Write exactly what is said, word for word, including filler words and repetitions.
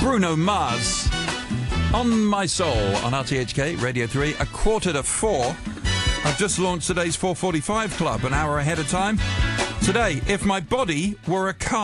Bruno Mars. On My Soul on R T H K Radio three, a quarter to four. I've just launched today's four forty-five Club, an hour ahead of time. Today, if my body were a car.